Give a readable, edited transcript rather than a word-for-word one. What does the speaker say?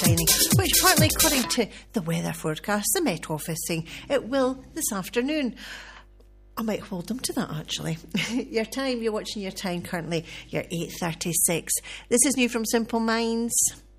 shining, which apparently, according to the weather forecast, the Met Office saying it will this afternoon. I might hold them to that, actually. Your time, you're watching your time currently, you're 8:36. This is new from Simple Minds.